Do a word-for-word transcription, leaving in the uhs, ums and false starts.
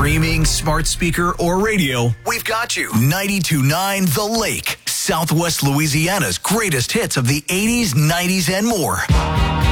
streaming, smart speaker, or radio, we've got you. ninety-two point nine The Lake, Southwest Louisiana's greatest hits of the eighties, nineties, and more.